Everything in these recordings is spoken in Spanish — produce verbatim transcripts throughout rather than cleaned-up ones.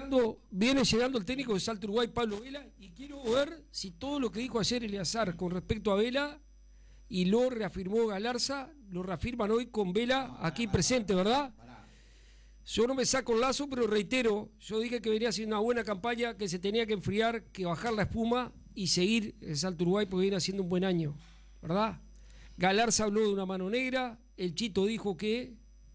llegando, viene llegando el técnico de Salto Uruguay, Pablo Vela, y quiero ver si todo lo que dijo ayer Eleazar con respecto a Vela, y lo reafirmó Galarza, lo reafirman hoy con Vela aquí presente, ¿verdad? Yo no me saco el lazo, pero reitero, yo dije que venía haciendo una buena campaña, que se tenía que enfriar, que bajar la espuma y seguir en Salto Uruguay porque viene haciendo un buen año, ¿verdad? Galarza habló de una mano negra, el Chito dijo que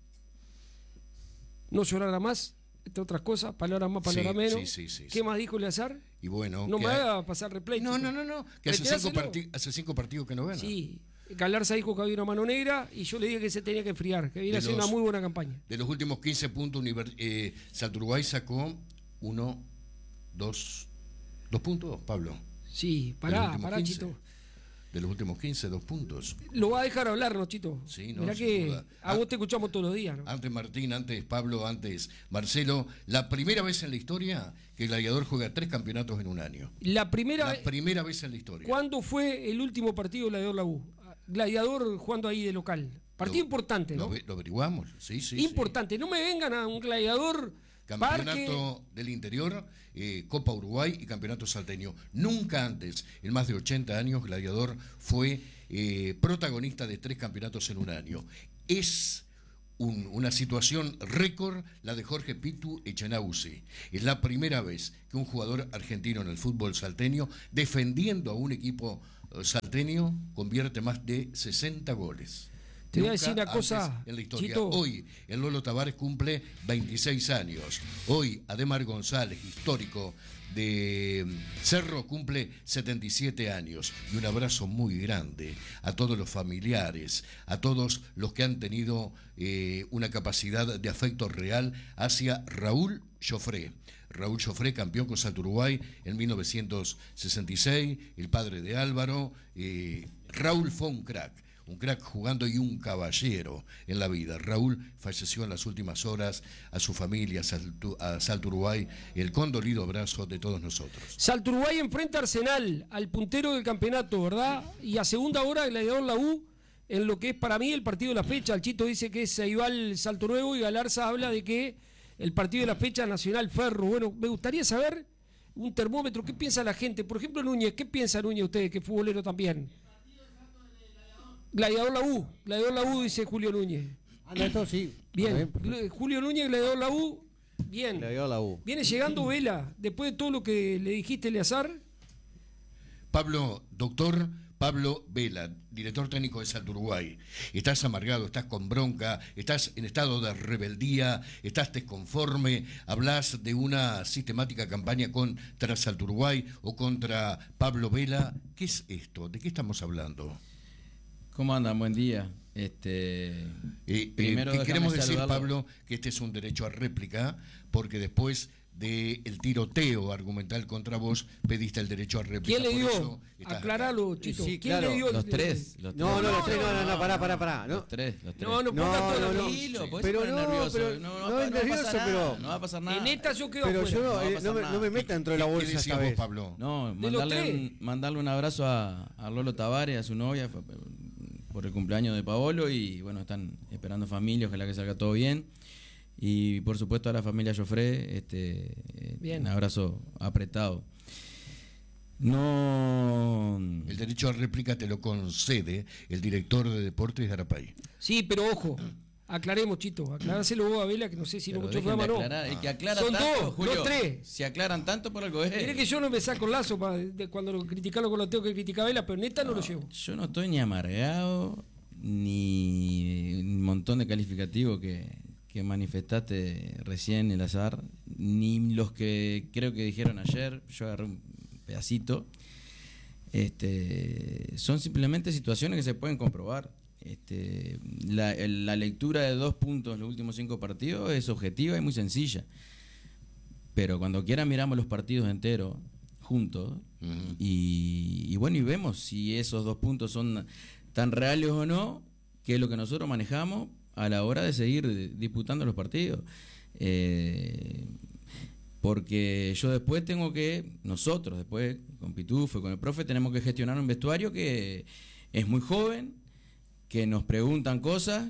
no llorara más, entre otras cosas, palabras más, palabras sí, menos. Sí, sí, sí, ¿Qué sí. más dijo Eleazar? Y bueno, no me hay... haga pasar replay. No, no, no, no, que hace cinco, partid... hace cinco partidos que no gana. Sí, Galarza dijo que había una mano negra y yo le dije que se tenía que enfriar, que viene a hacer una muy buena campaña. De los últimos quince puntos, Univer... eh, Salto Uruguay sacó uno, dos, dos puntos, Pablo. Sí, pará, pará, quince. Chito. De los últimos quince, dos puntos. Lo va a dejar hablar, ¿no, Chito? Sí, no, mirá que duda. A vos te escuchamos todos los días, ¿no? Antes Martín, antes Pablo, antes Marcelo. La primera vez en la historia que el Gladiador juega tres campeonatos en un año. La primera, la primera vez en la historia. ¿Cuándo fue el último partido de Gladiador La U? Gladiador jugando ahí de local. Partido lo, importante, ¿no? Lo, lo averiguamos, sí, sí. Importante. Sí. No me vengan a un Gladiador... Campeonato Parque. del Interior, eh, Copa Uruguay y Campeonato Salteño. Nunca antes, en más de ochenta años, Gladiador fue eh, protagonista de tres campeonatos en un año. Es un, una situación récord la de Jorge Pitu Echenauzi. Es la primera vez que un jugador argentino en el fútbol salteño, defendiendo a un equipo salteño, convierte más de sesenta goles. Te voy a decir una cosa, en la historia. Chito. Hoy el Lolo Tavares cumple veintiséis años. Hoy Ademar González, histórico de Cerro, cumple setenta y siete años. Y un abrazo muy grande a todos los familiares, a todos los que han tenido eh, una capacidad de afecto real hacia Raúl Joffre. Raúl Joffre, campeón con Salto Uruguay en mil novecientos sesenta y seis, el padre de Álvaro. Eh, Raúl fue un crack. Un crack jugando y un caballero en la vida. Raúl falleció en las últimas horas. A su familia, a Salto, a Salto Uruguay, el condolido abrazo de todos nosotros. Salto Uruguay enfrenta a Arsenal, al puntero del campeonato, ¿verdad? Y a segunda hora el Gladiador La U, en lo que es para mí el partido de la fecha. El Chito dice que es Ceibal Salto Nuevo y Galarza habla de que el partido de la fecha Nacional Ferro. Bueno, me gustaría saber un termómetro, ¿qué piensa la gente? Por ejemplo, Núñez, ¿qué piensa Núñez usted, que es futbolero también? Gladiador La U, Gladiador La U, dice Julio Núñez. Anda, esto sí. Bien, Julio Núñez, Gladiador La U, bien. Gladiador La U. Viene llegando Vela, después de todo lo que le dijiste, Eleazar. Pablo, doctor Pablo Vela, director técnico de Salto Uruguay. Estás amargado, estás con bronca, estás en estado de rebeldía, estás desconforme, hablas de una sistemática campaña contra Salto Uruguay o contra Pablo Vela. ¿Qué es esto? ¿De qué estamos hablando? ¿Cómo andan? Buen día. Este, eh, primero eh, queremos decir, saludarlo. Pablo, que este es un derecho a réplica, porque después del tiroteo argumental contra vos, pediste el derecho a réplica. ¿Quién le dio? Aclaralo, Chito. Sí, ¿Quién claro. le dio? Los tres. Los no, tres. no, los tres, no, no, no, pará, pará, pará. No. Los tres, los tres. No, no pongas no, todo no, no, tranquilo, sí. podés Pero poner no, nervioso. pero no, no, no no, es no va a nervioso, pasar pero nada, no va a pasar nada. En esta yo quedo Pero afuera. yo no, No va a eh, pasar no, me, nada. no me meta dentro de la bolsa esta vez. Pablo? No, mandarle un, mandarle un abrazo a, a Lolo Tavares, a su novia, por el cumpleaños de Paolo, y bueno, están esperando familia, ojalá que salga todo bien. Y por supuesto a la familia Joffre, este, bien. Un abrazo apretado. No. El derecho a réplica te lo concede el director de deportes de Arapay. Sí, pero ojo, aclaremos, Chito, aclaráselo vos a Vela, que no sé si no mucho fama no. El que aclara Son tanto, dos, Julio, no tres. Si aclaran tanto por algo es. Mirá que yo no me saco el lazo pa, de cuando lo criticarlo con lo tengo que criticar a Vela, pero neta no, no lo llevo. Yo no estoy ni amargado, ni un montón de calificativos que, que manifestaste recién, el azar, ni los que creo que dijeron ayer. Yo agarré un pedacito. Este, son simplemente situaciones que se pueden comprobar. Este, la, la lectura de dos puntos en los últimos cinco partidos es objetiva y muy sencilla. Pero cuando quiera miramos los partidos enteros juntos, uh-huh. y, y bueno, y vemos si esos dos puntos son tan reales o no, que es lo que nosotros manejamos a la hora de seguir disputando los partidos. Eh, porque yo después tengo que, nosotros después, con Pitufo, con el profe, tenemos que gestionar un vestuario que es muy joven, que nos preguntan cosas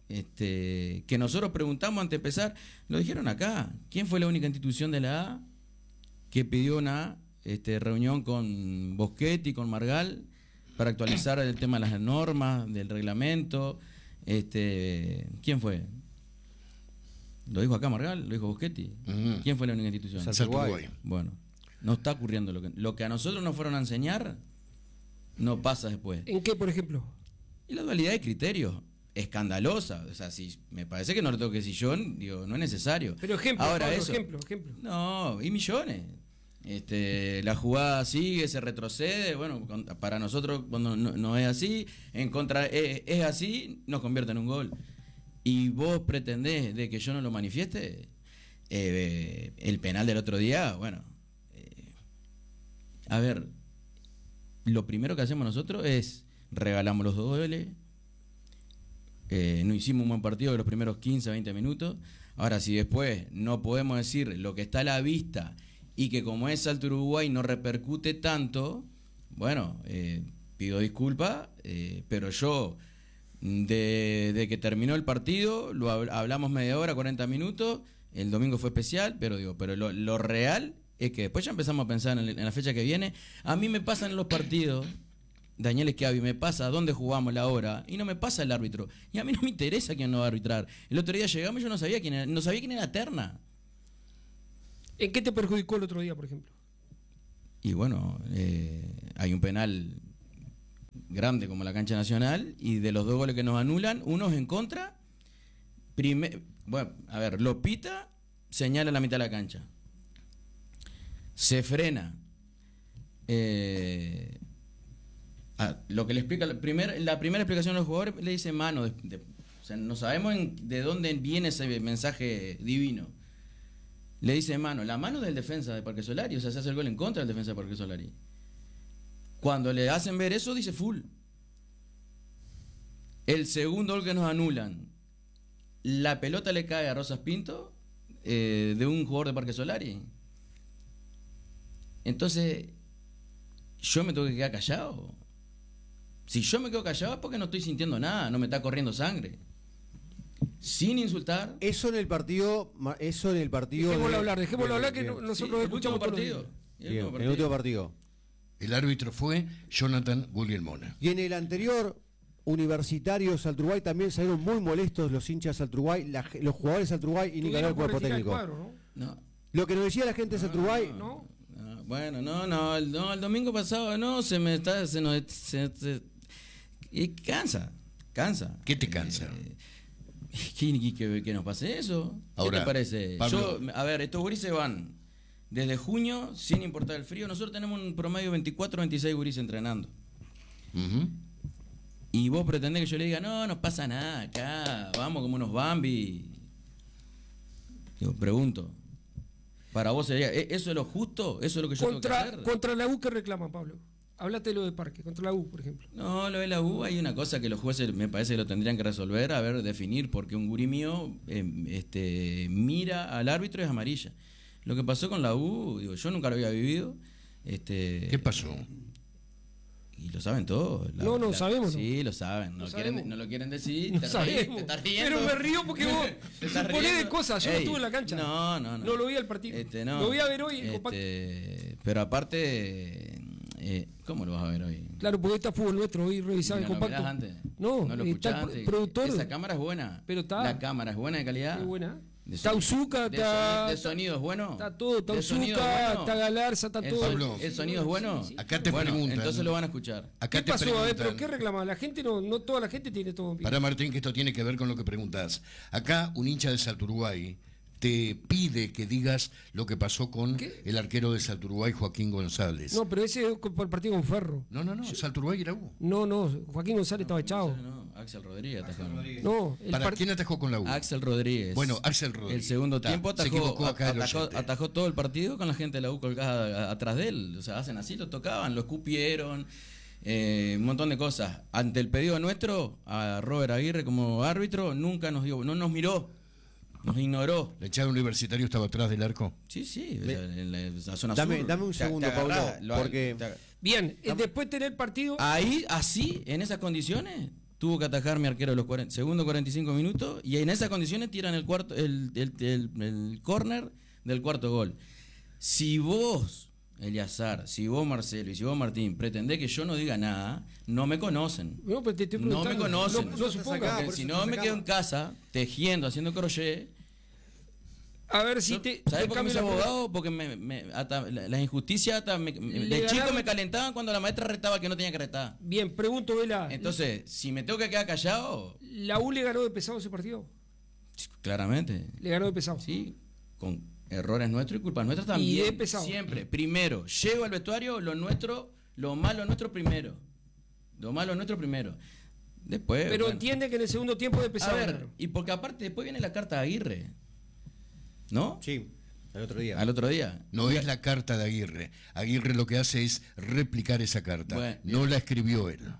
este, que nosotros preguntamos antes de empezar, lo dijeron acá. ¿Quién fue la única institución de la A que pidió una este, reunión con Boschetti, con Margal, para actualizar el tema de las normas, del reglamento? Este, ¿quién fue? ¿Lo dijo acá Margal? ¿Lo dijo Boschetti? Uh-huh. ¿Quién fue la única institución? Salturguay. Bueno, no está ocurriendo lo que, lo que a nosotros nos fueron a enseñar, no pasa después. ¿En qué, por ejemplo? Y la dualidad de criterios, escandalosa. O sea, si me parece que no lo tengo que decir yo, digo, no es necesario. Pero ejemplo, Ahora Pablo, eso, ejemplo, ejemplo. No, y millones. Este, la jugada sigue, se retrocede. Bueno, con- para nosotros cuando no, no es así, en contra es, es así, nos convierte en un gol. Y vos pretendés de que yo no lo manifieste, eh, el penal del otro día, bueno, eh, a ver, lo primero que hacemos nosotros es regalamos los dos goles. Eh, no hicimos un buen partido de los primeros quince, veinte minutos. Ahora, si después no podemos decir lo que está a la vista y que como es Salto Uruguay no repercute tanto, bueno, eh, pido disculpas, eh, pero yo, de, de que terminó el partido, lo hab- hablamos media hora, cuarenta minutos, el domingo fue especial, pero digo, pero lo, lo real es que después ya empezamos a pensar en, el- en la fecha que viene. A mí me pasan en los partidos, Daniel Schiavi, me pasa dónde jugamos la hora y no me pasa el árbitro. Y a mí no me interesa quién no va a arbitrar. El otro día llegamos y yo no sabía quién era, no sabía quién era Terna. ¿En qué te perjudicó el otro día, por ejemplo? Y bueno, eh, hay un penal grande como la cancha nacional y de los dos goles que nos anulan, uno es en contra. Primer, bueno, a ver, lo pita, señala la mitad de la cancha. Se frena. Eh, ah, lo que le explica, la, primer, la primera explicación a los jugadores le dice mano. De, de, o sea, no sabemos en, de dónde viene ese mensaje divino. Le dice mano, la mano del defensa de Parque Solari, o sea, se hace el gol en contra del defensa de Parque Solari. Cuando le hacen ver eso, dice full. El segundo gol que nos anulan, la pelota le cae a Rosas Pinto eh, de un jugador de Parque Solari. Entonces, yo me tengo que quedar callado. Si yo me quedo callado es porque no estoy sintiendo nada, no me está corriendo sangre. Sin insultar. Eso en el partido, ma- eso en el partido. Dejémoslo de- hablar, dejémoslo Bien, hablar, que bien. no- Sí, nosotros el escuchamos último todos los partido. días. El Bien, último en el último partido. El árbitro fue Jonathan Guglielmona. Y en el anterior, Universitario Salturguay, también salieron muy molestos los hinchas de Salturguay, la ge- los jugadores de Salturguay y ni que hablar Tuvieron el que cuerpo retirar el técnico. cuadro, ¿no? No. Lo que nos decía la gente de Salturguay, ¿No? No, bueno, no, no, el, no, el domingo pasado no, se me está, se nos, se- se- y cansa, cansa. ¿Qué te cansa? Eh, ¿qué- qué- que nos pase eso? ¿Qué Ahora, te parece? Pablo. Yo, a ver, estos gurises van desde junio, sin importar el frío, nosotros tenemos un promedio de veinticuatro, veintiséis gurises entrenando. Ujú. Y vos pretendés que yo le diga, no, no pasa nada acá, vamos como unos Bambi. Digo, pregunto, ¿para vos sería, ¿e- eso es lo justo? ¿Eso es lo que yo tengo que Contra, hacer? contra la U, ¿qué reclama, Pablo? Háblate de lo de Parque, contra la U, por ejemplo. No, lo de la U hay una cosa que los jueces me parece que lo tendrían que resolver, a ver, definir, porque un gurí mío eh, este, mira al árbitro y es amarilla. Lo que pasó con la U, digo, yo nunca lo había vivido. Este, ¿Qué pasó? Y lo saben todos. La- No, no la- sabemos, ¿no? Sí, lo saben. No, Lo quieren- sabemos. no lo quieren decir. No te reís, sabemos. te estás riendo. Pero me río porque vos Te estás suponés de riendo. cosas. Yo no Ey, estuve en la cancha. No, no, no. No lo vi al partido. Este, no. Lo voy a ver hoy en Este, compacto. Pero aparte, eh, ¿cómo lo vas a ver hoy? Claro, porque está fútbol nuestro, hoy revisaba ¿Y el no lo compacto. mirás antes? No, no lo está escuchás el pro- antes. productor. Esa cámara es buena. Pero está. La cámara es buena de calidad. Qué buena. De Está sonido- Uzuka, de está. soni- de sonido es bueno. Está todo, está De sonido es Uzuka, bueno. está Galarza, está El todo. son- Pablo. ¿El sonido es bueno? Sí, sí. Acá te Bueno, preguntan. entonces lo van a escuchar. Acá ¿Qué te pasó? A ver, preguntan. pero ¿qué reclama? La gente no, no toda la gente tiene todo bien. Para Martín, que esto tiene que ver con lo que preguntas. Acá un hincha de Salturguay te pide que digas lo que pasó con ¿Qué? el arquero de Salturguay, Joaquín González. No, pero ese es por el partido con Ferro. no, no, no, Salturguay era U. No, no, Joaquín González estaba echado. No, Axel Rodríguez atajó. No, el ¿Para par- quién atajó con la U? Axel Rodríguez. Bueno, Axel Rodríguez. El segundo Está, tiempo se atajó, equivocó acá el atajó, oyente. atajó todo el partido con la gente de la U colgada a- atrás de él. O sea, hacen así, lo tocaban, lo escupieron, eh, un montón de cosas. Ante el pedido nuestro, a Robert Aguirre como árbitro, nunca nos dio, no nos miró, nos ignoró. ¿La echada universitario estaba atrás del arco? Sí, sí, o sea, en la, la zona Dame- sur. dame un Te- segundo, te agarrás, Pablo, lo- porque- te- Bien, eh, después de tener partido. ahí, así, en esas condiciones, tuvo que atajar mi arquero los cuarenta, segundo cuarenta y cinco minutos, y en esas condiciones tiran el cuarto, el, el, el, el córner del cuarto gol. Si vos, Eliazar, si vos, Marcelo, y si vos, Martín, pretendés que yo no diga nada, no me conocen. No, pero te estoy No me preguntando. conocen. No, no suponga. Acá, Porque por si eso no te me sacamos. quedo en casa, tejiendo, haciendo crochet. A ver si Yo- te. ¿Sabés te por qué me cambio hice la pregunta. abogado? Porque me, me, hasta la- las injusticias hasta me- me- Le de chico ganaron- me calentaban cuando la maestra retaba que no tenía que retar. Bien, pregunto, Vela. Entonces, si me tengo que quedar callado, ¿La U le ganó de pesado ese partido? claramente, Le ganó de pesado. sí, con errores nuestros y culpas nuestras también. de pesado. Siempre, primero, llego al vestuario, lo nuestro, lo malo nuestro primero. Lo malo nuestro primero. Después. Pero bueno. entiende que en el segundo tiempo de A pesado. ver, ganaron. y porque aparte después viene la carta de Aguirre. ¿No? Sí, al otro día. Al otro día. No es la carta de Aguirre. Aguirre lo que hace es replicar esa carta. Bueno, no la escribió él.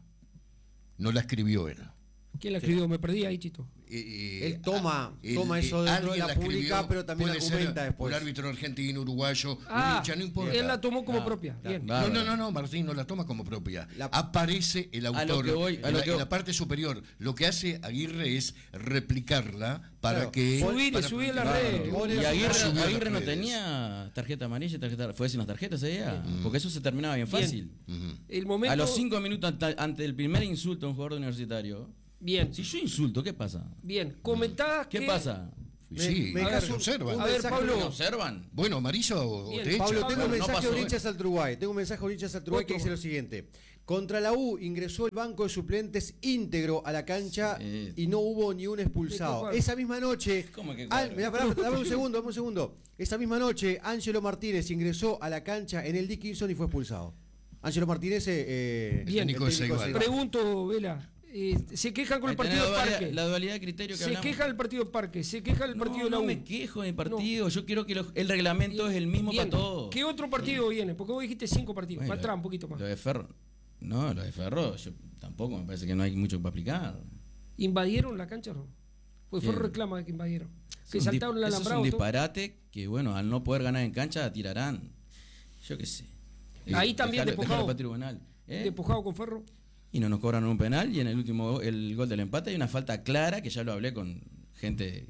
No la escribió él. ¿Quién la escribió? Me perdí ahí, Chito. Eh, Él toma- eh, toma eh, eso dentro de alguien la pública, escribió, pero también puede argumenta ser después. Un árbitro argentino, uruguayo, Ah, un hincha, no importa. él la tomó como Ah, propia. claro. Bien. Va. No, no, no, no, Martín no la toma como propia. La- Aparece el A lo autor que voy- a en, lo la, que- en la parte superior. Lo que hace Aguirre es replicarla para Claro. que... Subir, para- subir las Claro. redes. Pone Y las Aguirre, imágenes. Subió a las Aguirre no redes. tenía tarjeta amarilla y tarjeta. Fue sin las tarjetas ese día. Porque eso se terminaba bien Bien. fácil. Ujú. El momento. A los cinco minutos ante, ante el primer insulto a un jugador universitario. Bien, Si yo insulto, ¿qué pasa? bien. Comentabas ¿Qué que. pasa? Me- Sí, me a dejas ver, un- observan. un A ver, mensaje- Pablo. ¿Me observan? Bueno, amarillo o, o Bien, te echa. Pablo, tengo un No mensaje pasó, de ¿eh? hinchas al Uruguay. Tengo un mensaje de hinchas al Uruguay que Otro. dice lo siguiente. Contra la U ingresó el banco de suplentes íntegro a la cancha Sí. y no hubo ni un expulsado. ¿Cuál? Esa misma noche... ¿Cómo que Ah, cuál? mirá, pará, dame un segundo, dame un segundo. Esa misma noche, Ángelo Martínez ingresó a la cancha en el Dickinson y fue expulsado. Ángelo Martínez, eh, eh, Bien. el Técnico de Ceibal. Ceibal. Pregunto, Vela. eh, se quejan con el Ahí tenés partido la de dualidad, Parque. la dualidad de criterio que Se hablamos. queja del partido de Parque. Se queja del partido no, de la U. no me quejo del partido. Yo quiero que los- el reglamento es el mismo Bien. para todos. ¿Qué otro partido viene? Porque vos dijiste cinco partidos. Bueno, Para atrás, un poquito más. Lo de Ferro. No, lo de Ferro, yo tampoco me parece que no hay mucho para aplicar. ¿Invadieron la cancha o no? Pues Ferro Bien. reclama que invadieron. Es Que un saltaron dip- el eso es alambrado. un todo. disparate que, bueno, al no poder ganar en cancha, tirarán. Yo qué sé. Ahí Eh, también dejarlo- despojado. dejarlo para tribunal. ¿eh? Despojado con Ferro. Y no nos cobran un penal y en el último go- el gol del empate hay una falta clara que ya lo hablé con gente.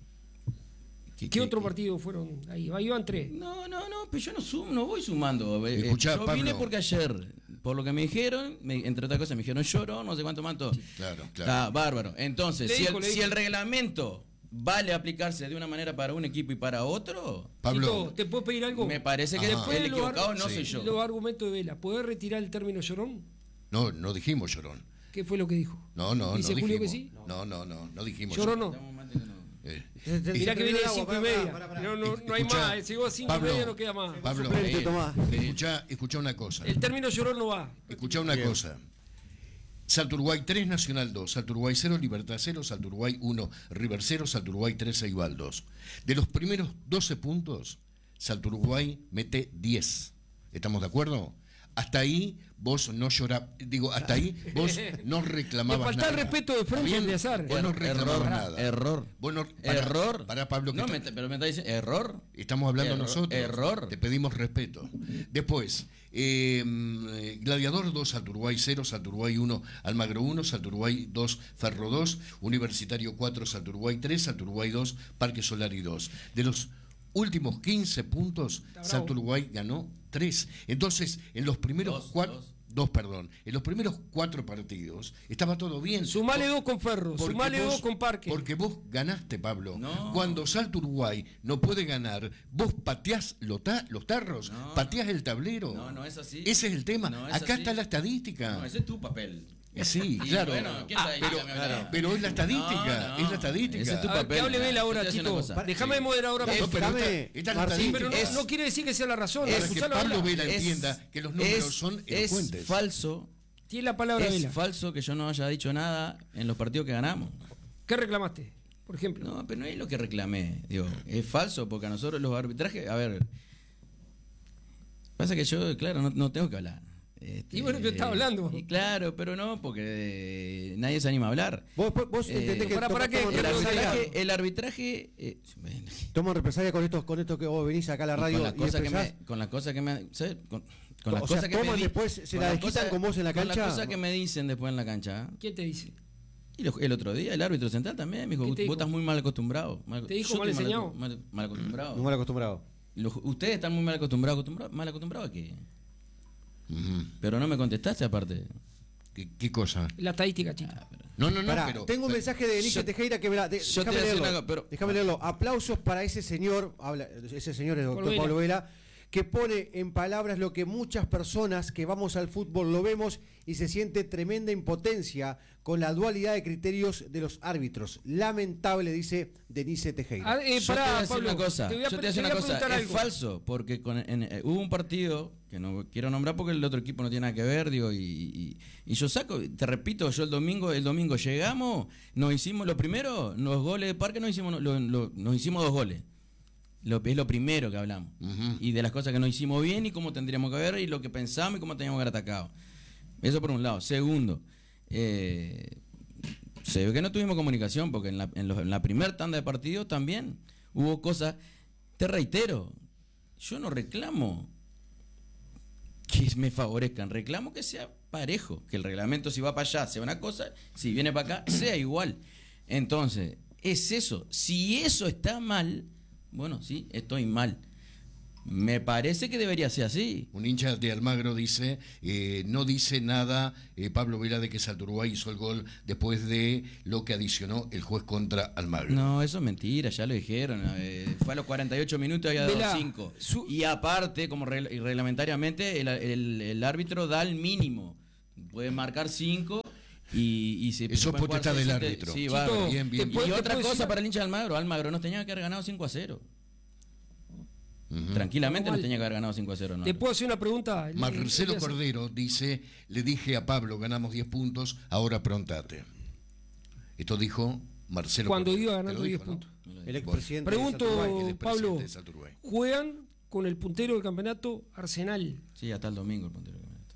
que- ¿Qué que- otro que- partido fueron? Ahí, ahí iban tres. No, no, no, pero yo no, sum, no voy sumando. Eh, Escuchá, yo Pablo. vine porque ayer, por lo que me dijeron, me- entre otras cosas me dijeron lloro, no sé cuánto manto. Claro, claro. Está bárbaro. Entonces, Le si, dijo, el, le si dijo. el reglamento vale aplicarse de una manera para un equipo y para otro, Pablo, Tito, ¿te puedo pedir algo? me parece que Ajá. después el Después lo equivocado ar- no sí. soy yo. Los argumentos de Vela. ¿Podés retirar el término llorón? no, no dijimos llorón. ¿Qué fue lo que dijo? No, no, ¿Dice no Julio dijimos. que sí? No, no, no, no dijimos Llorón llorón. no. Estamos mate que no. Eh, Se- se- Mirá se que viene de terminó el cinco y agua, media. pará, pará, pará. No, no, no hay Escuchá, más. eh, Si llegó a cinco y Pablo, media no queda más. Pablo, Suplente, eh, Tomás. escuchá, escuchá una cosa. El término llorón no va. Escuchá una cosa. Salto Uruguay tres, Nacional dos, Salto Uruguay cero, Libertad cero, Salto Uruguay uno, River cero, Salto Uruguay tres, Ceibal dos. De los primeros doce puntos, Salto Uruguay mete diez. ¿Estamos de acuerdo? Hasta ahí vos no llorabas, digo, hasta ahí vos no reclamabas Le falta nada. el respeto de frente ¿Está bien? al de azar. Vos no Er- reclamabas error, nada. error. Vos no- pará, Error. pará, Pablo, que No, está- me está- pero me está diciendo, error. Estamos hablando Error, nosotros. error. Te pedimos respeto. Después, eh, Gladiador dos, Salto Uruguay cero, Salto Uruguay uno, Almagro uno, Salto Uruguay dos, Ferro dos, Universitario cuatro, Salto Uruguay tres, Salto Uruguay dos, Parque Solari dos. De los últimos quince puntos, bravo. Salto Uruguay ganó tres. Entonces, en los primeros Dos, cuatro... dos. Dos, perdón. En los primeros cuatro partidos estaba todo bien. Sumale Por- dos con Ferro. porque Sumale vos- dos con Parque. Porque vos ganaste, Pablo. No. Cuando Salto Uruguay no puede ganar, vos pateás los, ta- los tarros, No. pateás el tablero. No, no es así. Ese es el tema. No es Acá así. está la estadística. No, ese es tu papel. Eh, Sí, Y claro. bueno, ¿quién está ahí? pero, Dígame, claro. pero es la estadística. No, no. Es la estadística. Ese es tu A ver, papel. que hable Vela ahora, Yo te voy a Tito. decir una cosa. Déjame de moderar ahora. No, mismo. pero Dame, esta- esta es la Martín, Sí, estadística. pero no, Es- no quiere decir que sea la razón. Para que Escuchalo Pablo hablar. Vela entienda que los números es- son es elocuentes. falso. Tiene la palabra Es Vela. falso que yo no haya dicho nada en los partidos que ganamos. ¿Qué reclamaste? Por ejemplo. No, pero no es lo que reclamé. Digo, es falso porque a nosotros los arbitrajes. A ver. Pasa que yo, claro, no, no tengo que hablar. Este, Y bueno, yo estaba hablando. y claro, pero no, porque eh, nadie se anima a hablar. Vos, vos- vos Eh, entendés que para- toma- para qué, toman el El represalia- arbitraje, el arbitraje eh, bueno, toman represalia con esto, con esto que vos venís acá a la y radio con las y cosas que expresás. me, con las cosas que me, ¿sabes? Con, con las O sea, cosas que me toman di- después, se con la las desquitan cosas- con vos en la Con cancha. las cosas que me dicen después en la cancha. ¿Quién te dice? Y lo- el otro día el árbitro central también me dijo, ¿Qué te vos dijo? estás muy mal acostumbrado. Mal- ¿Te dijo yo mal estoy enseñado? acu- Mal, mal acostumbrado. Muy mal acostumbrado. Los- ustedes están muy mal acostumbrados. acostumbrados ¿Mal acostumbrados a qué? Ujú. Pero no me contestaste aparte. ¿Qué, qué cosa? La estadística, Chito. Ah, pero- No, no, no, Pará, pero... tengo un pero- mensaje de Nietzsche yo- Tejera que verá. De, yo te déjame voy a decir leerlo. una co- pero- déjame leerlo. Aplausos para ese señor, habla, ese señor es el doctor Pablo Pablo Vela, que pone en palabras lo que muchas personas que vamos al fútbol lo vemos y se siente tremenda impotencia con la dualidad de criterios de los árbitros. Lamentable, dice Denise Tejera. Ah, eh, Yo pará, te voy a decir Pablo, una cosa. te voy a Yo te pre- voy a decir te una voy a cosa. preguntar Es algo. falso, porque con, en- eh, hubo un partido que no quiero nombrar porque el otro equipo no tiene nada que ver, digo, y, y- y yo saco, te repito, yo el domingo, el domingo llegamos, nos hicimos lo primero, los goles de Parque nos hicimos, lo- lo- nos hicimos dos goles. Lo, es lo primero que hablamos. Ujú. Y de las cosas que no hicimos bien y cómo tendríamos que haber y lo que pensamos y cómo teníamos que haber atacado. Eso por un lado. Segundo, eh, se ve que no tuvimos comunicación porque en la, en los- en la primera tanda de partido también hubo cosas. Te reitero, yo no reclamo que me favorezcan, reclamo que sea parejo, que el reglamento si va para allá sea una cosa, si viene para acá sea igual. Entonces, es eso. Si eso está mal, bueno, sí, estoy mal. Me parece que debería ser así. Un hincha de Almagro dice, eh, no dice nada eh, Pablo Vela de que Salto Uruguay hizo el gol después de lo que adicionó el juez contra Almagro. No, eso es mentira, ya lo dijeron. eh, fue a los cuarenta y ocho minutos y había Vela, dado cinco. su- Y aparte, como regla- y reglamentariamente, el, el- el árbitro da el mínimo. Puede marcar cinco y, y se Eso es pueden jugar potestad seis, del siete- árbitro. Sí, Chito, bárbaro. bien, bien, te bien. puedo- Y te otra puedo cosa decir- para el hincha de Almagro, Almagro nos tenía que haber ganado cinco a cero. Ujú. Tranquilamente No, nos mal. tenía que haber ganado cinco a cero. ¿Te puedo hacer una pregunta? Marcelo Le- le- Cordero dice, le dije a Pablo, ganamos diez puntos, ahora prontate. Esto dijo Marcelo Cuando Cordero. iba Te ganando lo diez dijo, ¿no? puntos. El expresidente de Pregunto, Salto Uruguay. el expresidente Pablo, de Salto Uruguay. juegan con el puntero del campeonato Arsenal. Sí, hasta el domingo el puntero del campeonato.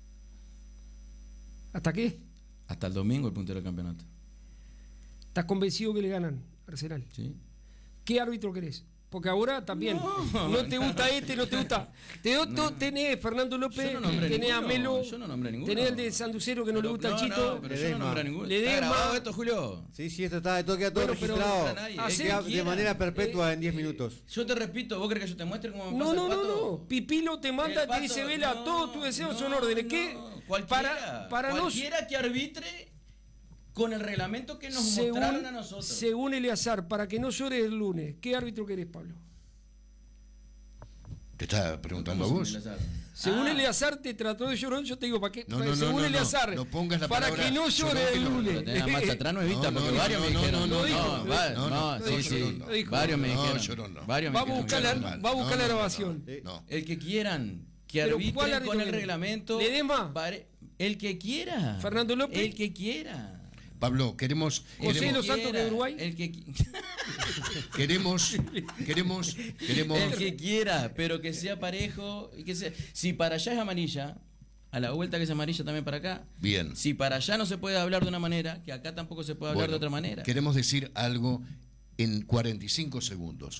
¿Hasta qué? Hasta el domingo el puntero del campeonato. ¿Estás convencido que le ganan Arsenal? ¿Sí? ¿Qué árbitro querés? Porque ahora también no, No, te gusta este, no te gusta. Te, No. tenés Fernando López, Yo no nombré tenés a ninguno, Melo, yo no nombré ninguno. tenés el de Sanducero que no le Pero- gusta el no, Chito. no, pero yo Ledesma. no nombré ninguno. Ledesma. ¿Está grabado esto, Julio? Sí, sí, esto está, esto queda todo Bueno, pero- registrado. no entra nadie. Hacé Queda que de quiera. manera perpetua Eh, en diez eh, minutos. Yo te repito, ¿vos crees que yo te muestre cómo me No, pasa no, el no, pato? no. Pipilo te manda, El te dice, pato, Vela, no, todos tus deseos no, son órdenes. no. ¿Qué? Cualquiera, Para, para no. cualquiera que arbitre con el reglamento que nos Según, mostraron a nosotros. según Eleazar, para que no llores el lunes, ¿qué árbitro querés, Pablo? Te está preguntando a ¿Cómo vos. se me la sabe? Según Ah, Eleazar te trató de llorón, yo te digo, ¿para qué? No, no, no, según no, no. Eleazar, No pongas la para palabra que no llorón, llores que el lo- lunes. Lo tenés más atrás, no es vista, No, porque no, varios no, me no, dijeron. no, no, dijo, va- no, no, no, sí, no, sí. llorón no. Dijo. Varios me No, dijeron. llorón no. Varios me Vamos a dijeron buscar que la- llorón mal. vamos a buscar la No, no, no, grabación. no, no. El que quieran que Pero, ¿cuál arbitren árbitro con el querés? reglamento. ¿Ledesma? pare- El que quiera. ¿Fernando López? El que quiera. Pablo, queremos, José queremos, Los Santos de Quiera, Uruguay. El que, qui- queremos, queremos, queremos, el que quiera, pero que sea parejo. Y que sea, si para allá es amarilla, a la vuelta que es amarilla también para acá. bien. Si para allá no se puede hablar de una manera, que acá tampoco se puede hablar Bueno, de otra manera. Queremos decir algo en cuarenta y cinco segundos.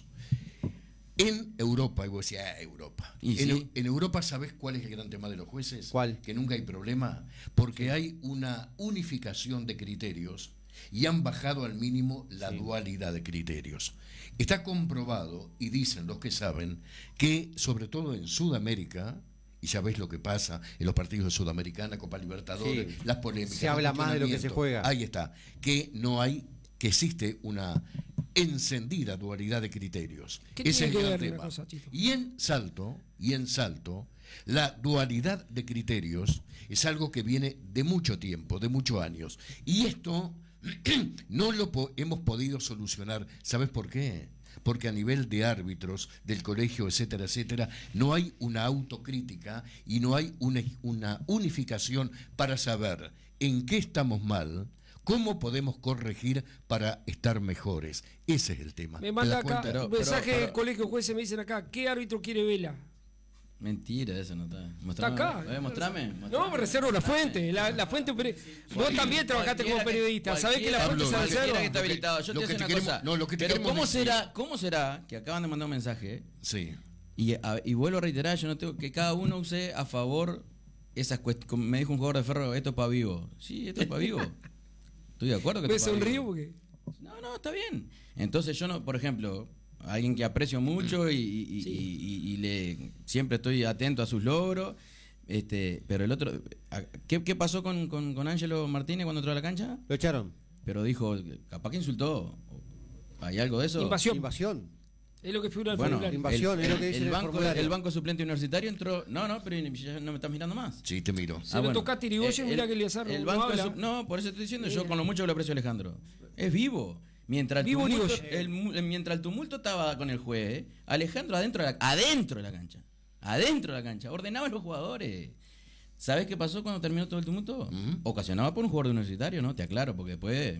En Europa, y vos decís, ah, Europa. Y En, sí. Eu- en Europa, ¿sabés cuál es el gran tema de los jueces? ¿Cuál? Que nunca hay problema, porque hay una unificación de criterios y han bajado al mínimo la dualidad de criterios. Está comprobado, y dicen los que saben, que sobre todo en Sudamérica, y ya ves lo que pasa en los partidos de Sudamericana, Copa Libertadores, Sí. las polémicas. Se habla los más de lo que se cuestionamientos. juega. Ahí está, que no hay, que existe una encendida dualidad de criterios. ¿Qué Ese tiene es que el gran ver una tema. cosa, Chito? Y en Salto, y en Salto, la dualidad de criterios es algo que viene de mucho tiempo, de muchos años. Y esto no lo po- hemos podido solucionar. ¿Sabes por qué? Porque a nivel de árbitros, del colegio, etcétera, etcétera, no hay una autocrítica y no hay una, una unificación para saber en qué estamos mal, cómo podemos corregir para estar mejores. Ese es el tema. Me ¿Te manda das acá cuenta? un Pero- mensaje pero- del colegio jueces, me dicen acá, ¿qué árbitro quiere Vela? Mentira, eso no está. Está Mostrame, acá. eh, mostrame, No, mostrame. me reservo la fuente. La, la fuente peri- Vos también trabajaste como Cualquiera que- periodista. ¿Sabés que la cualquiera- fuente se Pablo, reserva? cualquiera que está Lo que- habilitado. Yo lo te que voy a te decir una queremos- cosa. no, lo que te Pero queremos ¿cómo decir- será, ¿cómo será que acaban de mandar un mensaje? Sí. Y, a- y vuelvo a reiterar, yo no tengo que cada uno use a favor esas cuestiones. Me dijo un jugador de Ferro, esto es para vivo. Sí, esto es para vivo. Estoy de acuerdo que Me topa sonrío vivo. porque. No, no, está bien. Entonces yo no, por ejemplo, alguien que aprecio mucho y, y- Sí. y- y- y le siempre estoy atento a sus logros. Este, pero el otro, ¿qué, qué pasó con, con, con Ángelo Martínez cuando entró a la cancha? Lo echaron. Pero dijo, capaz que insultó. ¿Hay algo de eso? Invasión. Invasión. Es lo que figura el Bueno, formulario. Invasión, es lo que dice el, en el banco, formulario. el banco suplente universitario entró. No, no, pero ya no me estás mirando más. Sí, te miro. Se lo tocaste a Irigoyen, Eh, mirá el- que Eleazar el no banco habla. su- No, por eso estoy diciendo, yo Mira. con lo mucho que lo aprecio a Alejandro. Es vivo. Mientras el, Vivo tumulto, Irigoyen. el mu- mientras el tumulto estaba con el juez, Alejandro adentro de la, adentro de la cancha. Adentro de la cancha. Ordenaba a los jugadores. ¿Sabes qué pasó cuando terminó todo el tumulto? ¿Mm? Ocasionado por un jugador universitario, ¿no? Te aclaro, porque después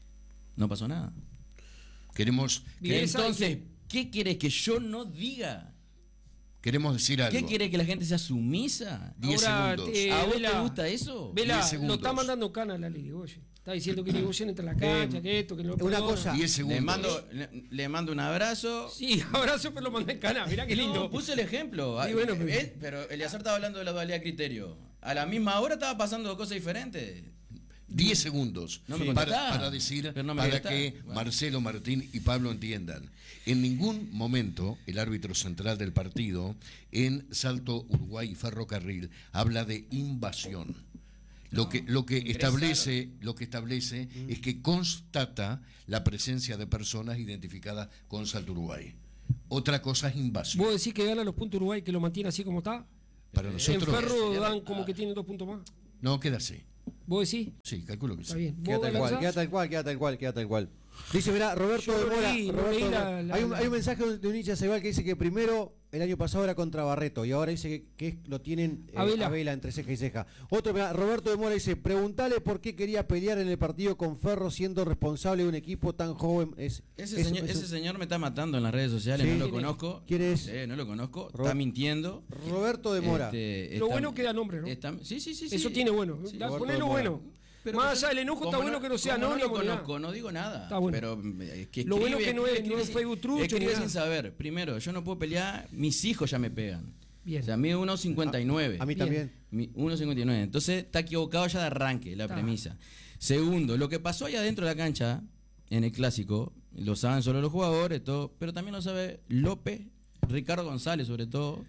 no pasó nada. Queremos, Viveza, Entonces, ¿qué quieres que yo no diga? queremos decir algo. ¿Qué quieres que la gente sea sumisa? Diez Ahora, segundos. eh, ¿A vos Vela- te gusta eso? Vela, Diez lo segundos. está mandando cana a la ley, Irigoyen. Está diciendo que Irigoyen entra a la cancha, Eh, que esto, que lo una perdona. cosa. Diez segundos. Le mando, le, le mando un abrazo. Sí, abrazo, pero lo mandé en cana. Mirá qué lindo. No, puse el ejemplo. Sí, bueno, Él- pero- pero Eleazar estaba hablando de la dualidad de criterio. A la misma hora estaba pasando cosas diferentes. Diez segundos No me para, contestás. para decir, Pero no me para contestás. que Bueno. Marcelo, Martín y Pablo entiendan. En ningún momento el árbitro central del partido en Salto Uruguay y Ferrocarril habla de invasión. Lo que, lo que establece, lo que establece es que constata la presencia de personas identificadas con Salto Uruguay. Otra cosa es invasión. ¿Vos decís que gana los puntos Uruguay, que lo mantiene así como está? Para En nosotros. Ferro dan como que tienen dos puntos más. No, queda así. ¿Vos decís? Sí, calculo que Está sí. bien. Queda ¿Vos, tal cual, Galarza? queda tal cual, queda tal cual, queda tal cual. Dice, mirá, Roberto Yo de no Mora. leí, no Roberto leí de la- Mora. la- hay, un, la- hay un mensaje de un hincha Ceibal que dice que primero el año pasado era contra Barreto y ahora dice que, que lo tienen eh, A Vela. a Vela entre ceja y ceja. Otro, mirá, Roberto de Mora dice, preguntale por qué quería pelear en el partido con Ferro siendo responsable de un equipo tan joven. Es, Ese, es- señor, es- ese señor me está matando en las redes sociales, Sí. no lo ¿Quién es? conozco. ¿Quién es? Eh, no lo conozco, Robert- está mintiendo. Roberto de Mora. Este, Lo está- bueno que da nombre, ¿no? está- sí, sí, sí, sí. Eso tiene bueno. Sí. Da- Roberto ponelo de Mora. bueno. Pero Más como allá del enojo, como está bueno que no sea como no anónimo. lo ni nada. conozco, no digo nada. Está bueno. Pero eh, que Lo bueno escribe, que no es- escribe no es sin- Facebook trucho, escribe ni sin nada. saber. Primero, yo no puedo pelear, mis hijos ya me pegan. Bien. O sea, mide uno cincuenta y nueve. A mí Bien. también. Mi- uno cincuenta y nueve. Entonces está equivocado ya de arranque la Está. premisa. Segundo, lo que pasó ahí adentro de la cancha, en el clásico, lo saben solo los jugadores, todo, pero también lo sabe López, Ricardo González sobre todo,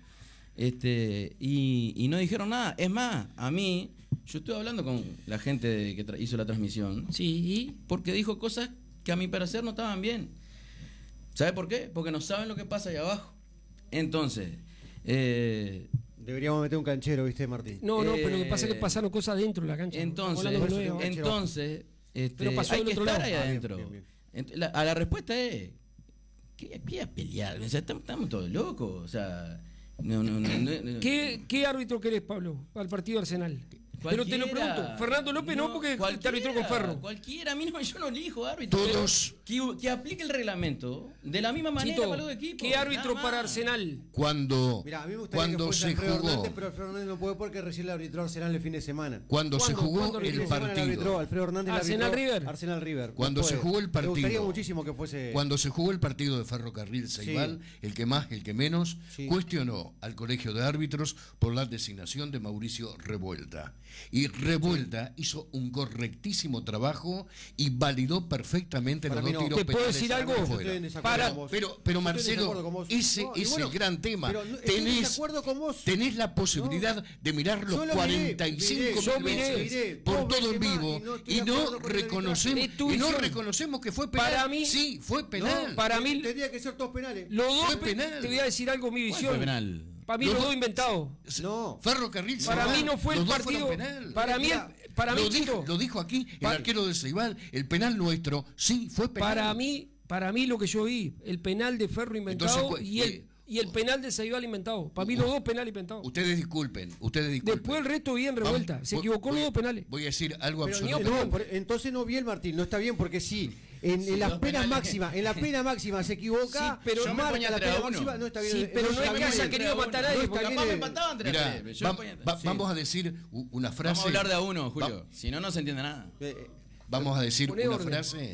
este y, y no dijeron nada. Es más, a mí, yo estuve hablando con la gente de- que tra- hizo la transmisión, Sí, y porque dijo cosas que a mi parecer no estaban bien. ¿Sabe por qué? Porque no saben lo que pasa ahí abajo. Entonces, eh, Deberíamos meter un canchero, ¿viste, Martín? no, no, pero lo que pasa es que Eh, pasaron cosas dentro de la cancha. Entonces, Estamos hablando de Por eso nueve, que- entonces este, Pero pasó hay del que otro estar lado. ahí Ah, bien, adentro. bien, bien. Ent- la- a la respuesta es, ¿qué, qué a pelear? O sea, estamos, estamos todos locos. O sea, no, no, no, no- no- ¿Qué, ¿Qué árbitro querés, Pablo, para el partido de Arsenal? Pero te lo Cualquiera. pregunto. Fernando López no, porque te cualquiera, arbitró con Ferro. Cualquiera, a mí no, yo no elijo árbitro. Todos- Que, que aplique el reglamento de la misma manera Chito, para los equipos. ¿qué árbitro nada para más. Arsenal? Cuando, Mirá, a mí me gustaría cuando que fuese se Alfredo jugó, Hernández, pero Alfredo Hernández no puede porque recién le arbitró Arsenal el fin de semana. cuando se ¿Cuándo? jugó ¿Cuándo el El fin de semana le arbitró partido, Alfredo Hernández. le Arsenal arbitró River. Arsenal River. Cuando No se puede. jugó el Me gustaría partido, muchísimo que fuese. cuando se jugó el partido de Ferrocarril Ceibal, el que más, el que menos, Sí. cuestionó al colegio de árbitros por la designación de Mauricio Revuelta. Y Revuelta hizo un correctísimo trabajo y validó perfectamente Para los mí dos no. tiros ¿Te puedo penales decir a algo? afuera. Yo estoy en desacuerdo Para- con vos. Pero, pero Yo estoy en Marcelo, desacuerdo con vos. ese No, y es bueno, el gran tema. pero no- estoy en Tenés, desacuerdo con vos. tenés la posibilidad de mirarlo Yo lo miré, cuarenta y cinco miré, yo mil miré, veces miré, por dos todo en veces más, vivo y no estoy y de no acuerdo con el reconocemos arbitraje. Es tu y no visión. reconocemos que fue penal. Para mí- sí, fue penal. No, Para mí- tendría que ser todos penales. Los dos, Fue penal. te voy a decir algo, mi ¿Cuál visión. fue penal? Para mí Los los dos- dos inventados. No. Ferrocarril Para Ceibal, mí no fue el los dos partido. fueron penal. Para mí, Mira, el- para mí, lo, dijo, Chito, lo dijo aquí el Pa- arquero de Ceibal, el penal nuestro, sí, fue penal. para mí, para mí lo que yo vi, el penal de Ferro inventado Entonces, cu- y el eh, y el penal de Ceibal inventado. Para mí los dos penales inventados. Ustedes disculpen, ustedes disculpen. Después el resto bien revuelta. Vamos, Se voy- equivocó voy- los dos penales. Voy a decir algo Pero absoluto. no, por- entonces no bien Martín, no está bien porque sí, en, en las dos penas penales. máximas, en la pena máxima se equivoca, Sí, pero yo me marca ponía la tres a pena uno. máxima, no está bien. Sí, pero no está es que bien. haya querido matar a nadie, No está porque bien. Capaz me empataban tres a Mirá, tres, pero yo va- me ponía- va- sí. vamos a decir u- una frase. Vamos a hablar de a uno, Julio. Va- Si no, no se entiende nada. Eh, eh, Vamos a decir Poné una orden. frase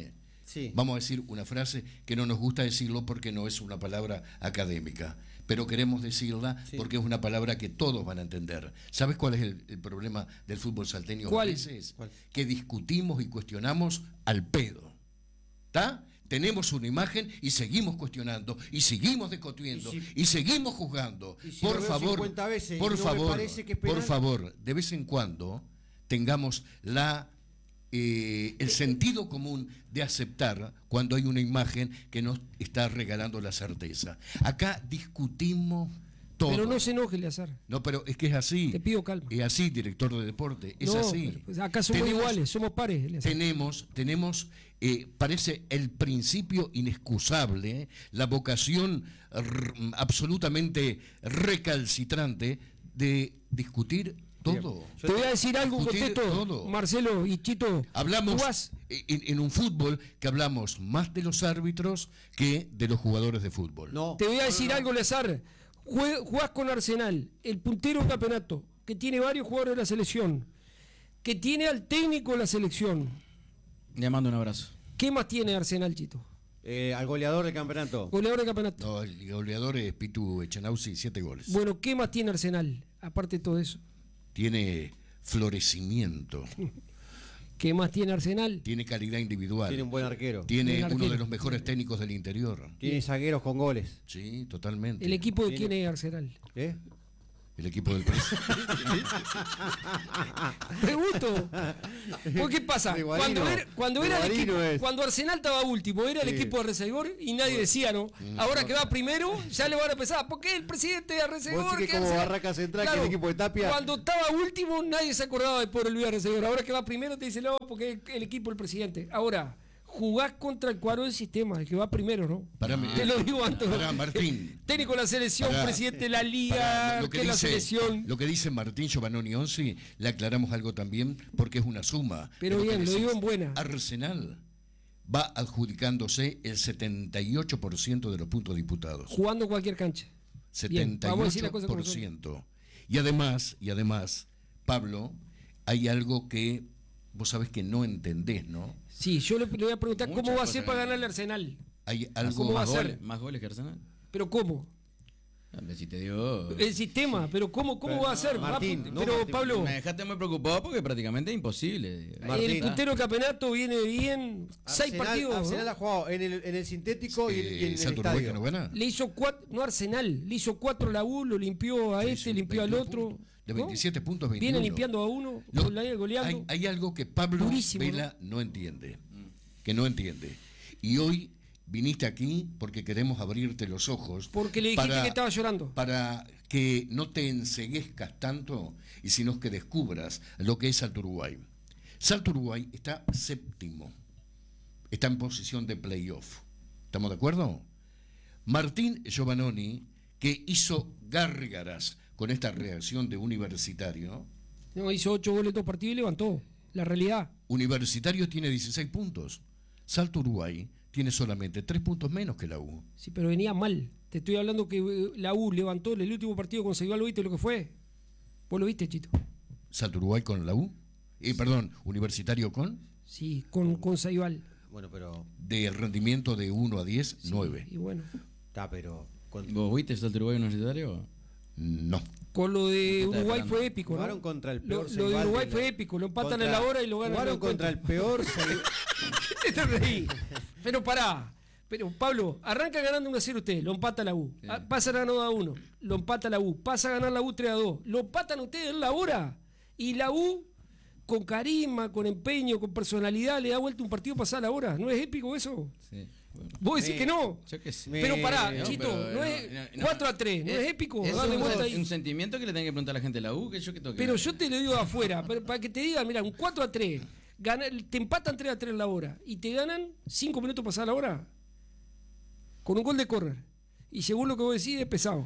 Sí. Vamos a decir una frase que no nos gusta decirlo porque no es una palabra académica, pero queremos decirla Sí. porque es una palabra que todos van a entender. ¿Sabes cuál es el, el problema del fútbol salteño ¿Cuál? a veces? ¿Cuál? Que discutimos y cuestionamos al pedo. ¿Está? Tenemos una imagen y seguimos cuestionando y seguimos discutiendo y, Y si- y seguimos juzgando. y si por lo veo favor, cincuenta veces y por no me favor, parece que es por penal. favor, de vez en cuando tengamos la eh, el sentido común de aceptar cuando hay una imagen que nos está regalando la certeza. Acá discutimos todo. Pero no se enoje, Eleazar. No, pero es que es así. Te pido calma. Es así, director de deporte. Es No, así. pero, pues, acá somos Tenemos- iguales, somos pares, Eleazar. Tenemos, tenemos eh, parece el principio inexcusable, ¿eh? La vocación r- absolutamente recalcitrante de discutir todo. Te voy a decir algo, Discutir contesto, todo. Marcelo y Chito. Hablamos Jugás- en, en un fútbol que hablamos más de los árbitros que de los jugadores de fútbol. No. Te voy a decir algo, Eleazar. Jue- Jugás con Arsenal, el puntero del campeonato, que tiene varios jugadores de la selección, que tiene al técnico de la selección. Le mando un abrazo. ¿Qué más tiene Arsenal, Chito? Eh, al goleador del campeonato. Goleador del campeonato. No, el goleador es Pitu Echenauzi, siete goles. Bueno, ¿qué más tiene Arsenal? Aparte de todo eso. Tiene florecimiento, ¿Qué más tiene Arsenal? tiene calidad individual, Tiene un buen arquero. tiene Buen uno arquero. de los mejores técnicos del interior. Tiene zagueros con goles. Sí, totalmente. ¿El equipo de Tiene- quién es Arsenal? ¿Eh? El equipo del presidente. Pregunto. ¿Por qué pasa? De Guarino. Cuando era, cuando De era el Guarino equipo, es. cuando Arsenal estaba último, era el Sí. equipo de Arrecegor y nadie decía, ¿no? Mm. Ahora que va primero, ya le van a empezar. ¿Por qué el presidente de Vos Arrecegor? decís que que como Arsenal? Barraca Central, que el equipo de Tapia- Cuando estaba último, nadie se acordaba de Pueblo Luis Arrecegor. Ahora que va primero, te dice, no, porque es el equipo del presidente. Ahora, jugás contra el cuadro del sistema, el que va primero, ¿no? Pará, Te lo digo antes. Pará, Martín. Técnico de la selección, Pará. presidente de la liga, Pará, que es la selección. lo que dice Martín Giovannoni Onzi, le aclaramos algo también, porque es una suma. Pero de que bien, lo decís. digo en buena. Arsenal va adjudicándose el setenta y ocho por ciento de los puntos disputados. Jugando en cualquier cancha. Bien, vamos a decir las cosas como son. setenta y ocho por ciento. Y además, y además, Pablo, hay algo que vos sabés que no entendés, ¿no? Sí, yo le, le voy a preguntar Muchas cómo va a cosas ser para que- ganar el Arsenal. Hay ¿Cómo algo va a ¿Más ser? goles, más goles que Arsenal? Pero ¿cómo? Hombre, si te dio... El sistema, pero ¿cómo, cómo Pero, va a ser? Va a Martín, pun- no, pero Martín, Pablo, Me dejaste muy preocupado porque prácticamente es imposible. Martín. el puntero del campeonato viene bien. Seis Arsenal- partidos. ¿no? Arsenal ha jugado en el, en el sintético y, en- y en Eh, el Santo Uruguay que estadio. no gana. Le hizo cuatro, no Arsenal, le hizo cuatro a la U, lo limpió a Sí, este, sí, limpió al veintiún otro. puntos. De ¿no? veintisiete puntos, Viene veintiuno. limpiando a uno, Lo- goleando, goleando. hay, hay algo que Pablo Durísimo, Vela ¿no? entiende, que no entiende. Y hoy viniste aquí porque queremos abrirte los ojos. Porque le dijiste para- que estaba llorando. Para que no te enceguezcas tanto y sino que descubras lo que es Salto Uruguay. Salto Uruguay está séptimo, está en posición de playoff. ¿Estamos de acuerdo? Martín Giovannoni, que hizo gárgaras con esta reacción de Universitario. No, hizo ocho goles dos partidos y levantó. La realidad. Universitario tiene dieciséis puntos. Salto Uruguay tiene solamente tres puntos menos que la U. Sí, pero venía mal. Te estoy hablando que eh, la U levantó el último partido con Ceibal, ¿lo viste lo que fue? ¿Vos lo viste, Chito? Salto Uruguay con la U. Eh, perdón, Universitario con Sí, con, con Ceibal. Bueno, pero. de rendimiento de uno a diez, nueve. Y bueno, Está, pero. con- ¿Vos viste el Salto Uruguay Universitario? No. con lo de Estaba Uruguay esperando. fue épico, ¿no? Jugaron contra el Lo, peor lo de Ceibal Uruguay de fue la- épico, lo empatan contra- en la hora y lo ganan. Jugaron en contra el peor. Ceibal- ¿Qué te reí? Pero pará. Pero Pablo, arranca ganando uno a cero usted, lo empata la U. Sí. Ah, Pasa ganando dos a uno, lo empata la U. Pasa a ganar la U tres a dos. Lo empatan ustedes en la hora. Y la U, con carisma, con empeño, con personalidad, le da vuelta un partido pasada la hora. ¿No es épico eso? Sí. Bueno. Vos decís Me- que no. Yo qué sé. Me- Pero pará, No, Chito, pero, no, no, es no, no. cuatro a tres, ¿no es, épico? Es Darle un, vuelta ahí. un sentimiento que le tienen que preguntar a la gente de la U, que yo que tengo que Pero ver. yo te lo digo de afuera, pero para que te digan, mira, un cuatro a tres, gana- te empatan tres a tres en la hora y te ganan cinco minutos pasada la hora con un gol de córner. Y según lo que vos decís, es pesado.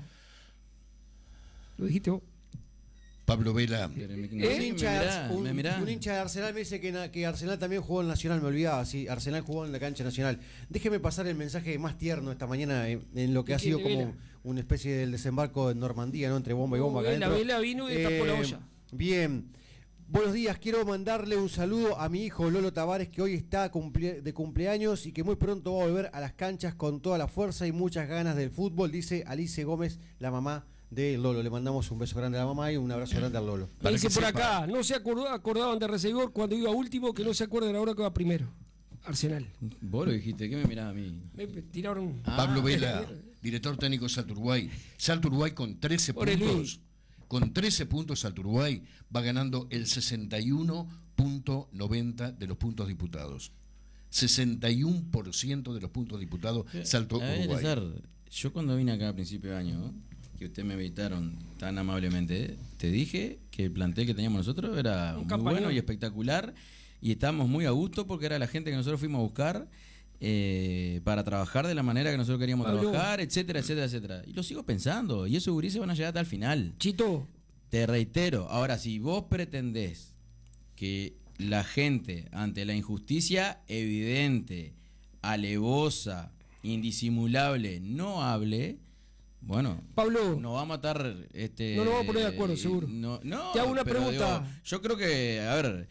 Lo dijiste vos. Pablo Vela, Pero me- ¿Eh? me Un hincha, mirá, de, un- me mirá. un hincha de Arsenal me dice que, na- que Arsenal también jugó en Nacional, me olvidaba, sí, Arsenal jugó en la cancha Nacional. Déjeme pasar el mensaje más tierno esta mañana en, en lo que ¿De ha quién? sido ¿De como Vela? una especie del desembarco en Normandía, ¿no? Entre bomba y bomba. acá Vela, adentro. Vela vino y tapó la olla. Bien. Buenos días, quiero mandarle un saludo a mi hijo Lolo Tavares, que hoy está cumple- de cumpleaños y que muy pronto va a volver a las canchas con toda la fuerza y muchas ganas del fútbol, dice Alice Gómez, la mamá de Lolo. Le mandamos un beso grande a la mamá y un abrazo grande al Lolo. Me Para dice que por sepa. acá, no se acordó- acordaban de Recibidor cuando iba último, que no se acuerden ahora que va primero. Arsenal. Vos lo dijiste, ¿qué me mirás a mí? Me me tiraron. Pablo Vela, director técnico de Salto Uruguay. Salto Uruguay con trece Pobre puntos. Luis. Con trece puntos Salto Uruguay va ganando el sesenta y uno punto noventa de los puntos disputados. sesenta y uno por ciento de los puntos disputados Salto A ver, Uruguay. Elazar, yo cuando vine acá a principio de año, que ustedes me invitaron tan amablemente, te dije que el plantel que teníamos nosotros era Un muy campañón. bueno y espectacular y estábamos muy a gusto porque era la gente que nosotros fuimos a buscar eh, para trabajar de la manera que nosotros queríamos Pablo. trabajar, etcétera, etcétera, etcétera. Y lo sigo pensando, y esos gurises van a llegar hasta el final. Chito, Te reitero, ahora si vos pretendés que la gente ante la injusticia evidente, alevosa, indisimulable, no hable, bueno, Pablo. nos va a matar este No nos vamos a poner de acuerdo, seguro. No, no, Te hago una pero pregunta. digo, yo creo que, a ver,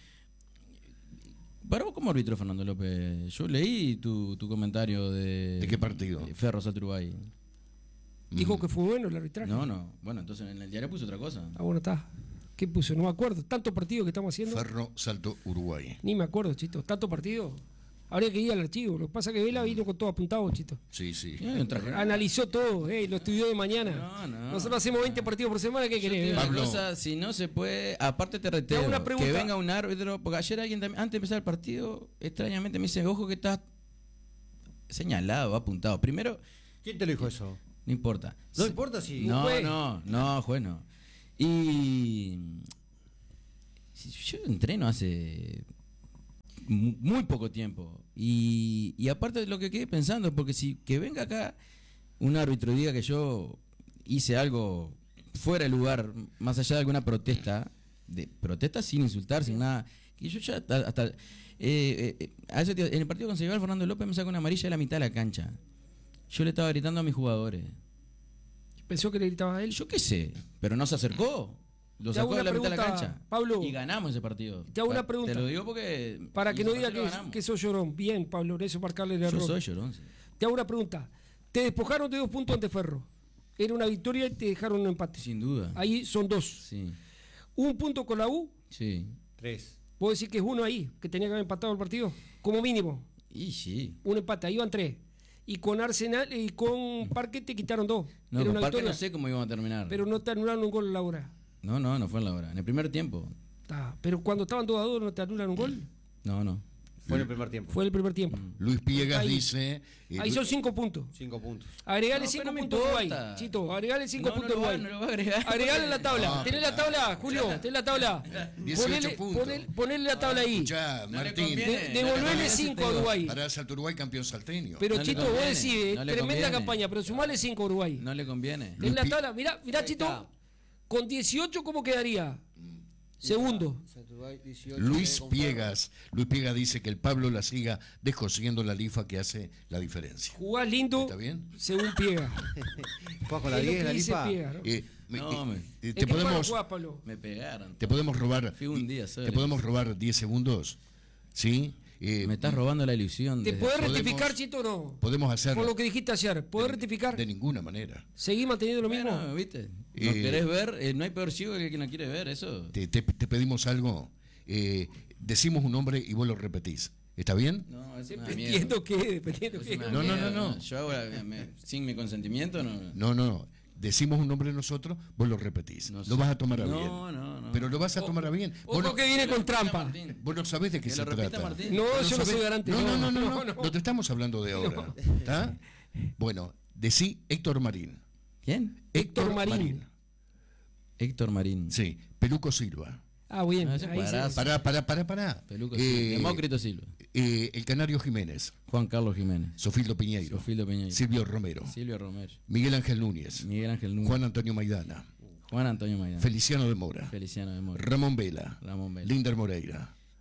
para vos como árbitro, Fernando López, yo leí tu, tu comentario de... ¿De qué partido? de Ferro Salto Uruguay. dijo que fue bueno el arbitraje. No, no, bueno, entonces en el diario puso otra cosa. Ah, bueno, está. ¿Qué puso? No me acuerdo. Tanto partido que estamos haciendo. Ferro Salto Uruguay. Ni me acuerdo, Chito. Tanto partido. Habría que ir al archivo. Lo que pasa es que Vela vino con todo apuntado, Chito. Sí, sí. Sí, un traje- Analizó todo, eh, lo estudió de mañana. No, no. Nosotros hacemos veinte partidos por semana, ¿qué Yo te querés? digo una Pablo. cosa, si no se puede, aparte te reitero, Te hago una pregunta. que venga un árbitro, porque ayer alguien también, antes de empezar el partido, extrañamente me dice, ojo que estás señalado, apuntado. Primero, ¿Quién te lo dijo eso? no importa. No Se- importa si... No, juez. no, no, juez no. Y si yo entreno hace mu- muy poco tiempo. Y, y aparte de lo que quedé pensando, porque si que venga acá un árbitro y diga que yo hice algo fuera de lugar, más allá de alguna protesta, de protesta sin insultar, sin nada, que yo ya hasta, hasta, eh, eh, a eso te- en el partido con Ceibal, Fernando López me saca una amarilla de la mitad de la cancha. Yo le estaba gritando a mis jugadores. Pensó que le gritaba a él. Yo qué sé, pero no se acercó. Lo Te hago sacó de una la mitad de la pregunta, cancha. Pablo. Y ganamos ese partido. Te hago una Pa- pregunta. Te lo digo porque. Para que y no ese diga partido que, lo ganamos. que sos llorón. Bien, Pablo, eso marcarle el Yo error. soy llorón. sí. Te hago una pregunta. Te despojaron de dos puntos ante Ferro. Era una victoria y te dejaron un empate. Sin duda. Ahí son dos. Sí, Un punto con la U. sí. Tres. Puedo decir que es uno ahí, que tenía que haber empatado el partido. Como mínimo. Y sí. Un empate. Ahí van tres. Y con Arsenal y con Parque te quitaron dos. No, Era con una Parque victoria. no sé cómo íbamos a terminar. Pero no te anularon un gol en la hora. No, no, no fue en la hora. En el primer tiempo. Está. Pero cuando estaban dos a dos no te anulan un gol. No, no. Fue en el primer tiempo. Fue el primer tiempo. Luis Piegas Ahí. dice. eh, Ahí son cinco puntos. Cinco puntos. Agregale No, cinco pero no me puntos a Uruguay. importa. Chito, agregale cinco No, no puntos a lo va- Uruguay. no lo va a agregar. Agregale la tabla. No, ¿Tenés la tabla, Julio? ¿Tenés la tabla? dieciocho Ponele, puntos. ponele- ponele la tabla ahí. Escuchá, No le Martín. conviene. De- no le devolverle conviene cinco a ese Uruguay. Para Salto Uruguay campeón salteño. Pero No le Chito, vos conviene, decís, eh, no le tremenda conviene. campaña, pero sumale cinco a Uruguay. No le conviene. En la Lupi- tabla, mirá, mirá Chito, con dieciocho, ¿cómo quedaría? Segundo. Luis Piegas. Luis Piegas dice que el Pablo la siga descosiendo la lifa que hace la diferencia. Jugás lindo, ¿Está bien? según Piega. ¿Jugás con la Es lo diez, que la dice lipa? Piega, ¿no? Eh, me- No, eh, me- eh, ¿En te qué palo podemos jugás, Pablo? Me pegaron. te podemos robar Fui un día solo. te podemos robar diez segundos. ¿Sí? Eh, Me estás robando la ilusión. ¿Te desde- podés podemos- rectificar, Chito, o no? podemos hacer Con lo que dijiste ayer, ¿podés rectificar? de ninguna manera. ¿Seguís manteniendo lo mismo? Bueno, ¿viste? ¿No Eh, querés ver? Eh, no hay peor ciego que quien no quiere ver, eso. Te, te- te pedimos algo. Eh, decimos un nombre y vos lo repetís. ¿Está bien? No, eso me da Dependiendo miedo. qué, dependiendo Eso qué. me da No, no, miedo, no, no. Yo hago la- me- sin mi consentimiento no. No, no, no. Decimos un nombre nosotros, vos lo repetís. No lo sé. vas a tomar a No, bien. no, no. Pero lo vas a tomar a bien. Vos Ojo no, que viene con trampa. Martín. vos no sabés de qué Que se lo repita trata. Martín. No, Vos yo no sabés- soy garante. No, no, no, no, no, no, no. no te estamos hablando de ahora. ¿Está? Bueno, decí Héctor Marín. ¿Quién? Héctor Marín. Héctor Marín. Sí, Peluco Silva. Ah, bien. Ah, ese ahí cuadrazo. se- Pará, pará, pará, pará. Peluco Eh, Silva. Demócrito Silva. eh, el Canario Jiménez. Juan Carlos Jiménez. Sofildo Piñeiro. Sofildo Peñeiro. Silvio Romero. Silvio Romero. Miguel Ángel Núñez. Miguel Ángel Núñez. Juan Antonio Maidana. Juan Antonio Maidana. Feliciano de Mora. Feliciano de Mora. Ramón Vela. Ramón Vela. Linder Moreira.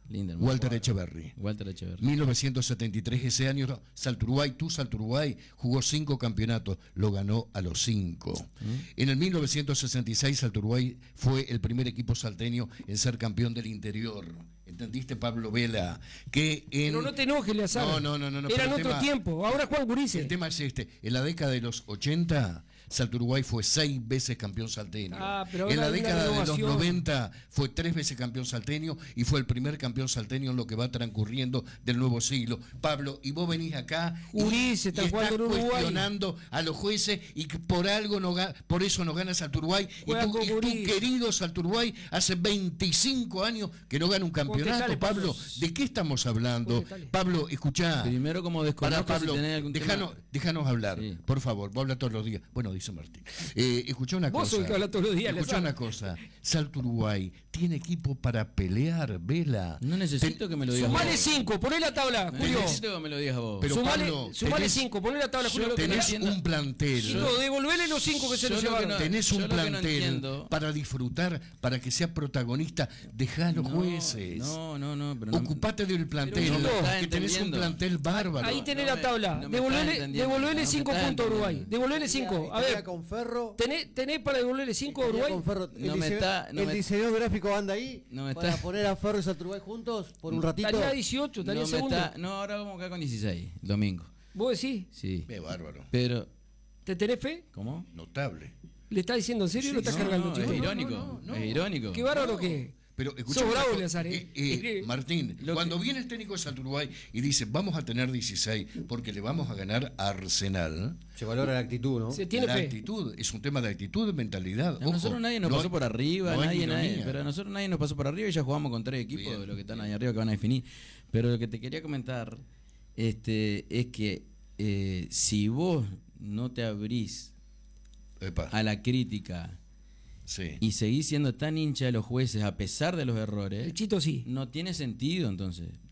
Lindelman. Walter Echeverry. Walter Echeverry. mil novecientos setenta y tres, ese año, Salto Uruguay, tú Salto Uruguay, jugó cinco campeonatos, lo ganó a los cinco. ¿Mm? En el mil novecientos sesenta y seis, Salto Uruguay fue el primer equipo salteño en ser campeón del interior. ¿Entendiste, Pablo Vela? Que en... Pero no te enojes, Eleazar. No, no, no, no. Era en el otro tema- tiempo. Ahora Juan Gurice. El tema es este. En la década de los ochenta, Salto Uruguay fue seis veces campeón salteño. Ah, pero en ahora la hay una década de los renovación. noventa fue tres veces campeón salteño y fue el primer campeón salteño en lo que va transcurriendo del nuevo siglo. Pablo, y vos venís acá y, Gurice, está y jugando estás en Uruguay. cuestionando a los jueces y que por algo no ga- por eso no gana Salto Uruguay. Y Juega tu, con y tu Gurice. querido Salto Uruguay hace veinticinco años que no gana un campeonato. Contestale, Pablo, Pablo. ¿de qué estamos hablando? Contestale. Pablo, escuchá. Primero, como desconozco Para si Pablo, tenés algún déjanos, tema. déjanos hablar, Sí. por favor, vos hablas todos los días. Bueno, dice Martín. Eh, escuchá una Vos cosa. sos el que habla todos los días, Escuchá Eleazar. una cosa. Salto Uruguay tiene equipo para pelear, Vela. No necesito Ten- que me lo digas Sumale vos. cinco, poné la tabla, No Julio. necesito que me lo digas vos. Pero, Sumale, Pablo, sumale tenés- cinco, poné la tabla, yo Julio. lo que no Tenés entiendo- un plantel. Chico, devolvele los cinco que se Yo los lo que llevaron. no- Tenés yo un lo que no plantel entiendo- para disfrutar, para que sea protagonista. Dejá a los No, jueces. No, no, no. Pero no- Ocupate del plantel, Pero, Chico, que tenés un entendiendo. plantel bárbaro. Ahí tenés no la me- tabla. no me devolvele estás entendiendo, devolvele no me cinco estás puntos a Uruguay. entendiendo. Devolvele cinco. A Estaría ver, con Ferro. ¿tenés, tenés para devolverle cinco a Estaría Uruguay? con Ferro. El, No me diseño- está- no el me- diseñador gráfico anda ahí No me para está- poner a Ferro y Salto Uruguay juntos por un ratito. Estaría dieciocho, estaría no, me segundo. está- no, ahora vamos acá con dieciséis, el domingo. ¿Vos decís? Sí. Qué bárbaro. Pero, ¿Te tenés fe? ¿cómo? Notable. ¿Le estás diciendo en serio o lo estás No, cargando, no, chico? es No, irónico. no, no, Es irónico. ¿Qué bárbaro que? Pero escucha Sos una bravo, co- Eleazar, ¿eh? eh, eh, Martín, Lo cuando que- viene el técnico de Salto Uruguay y dice vamos a tener dieciséis porque le vamos a ganar a Arsenal, Se valora la actitud, ¿no? Se tiene la fe. actitud es un tema de actitud, de mentalidad. A nosotros Ojo, nadie nos no pasó hay- por arriba, no hay nadie, nadie, ironía. pero a nosotros nadie nos pasó por arriba y ya jugamos con tres equipos Bien, de los que están bien. ahí arriba que van a definir. Pero lo que te quería comentar este, es que eh, si vos no te abrís Epa, a la crítica sí. y seguís siendo tan hincha de los jueces a pesar de los El errores, Chito sí. no tiene sentido entonces.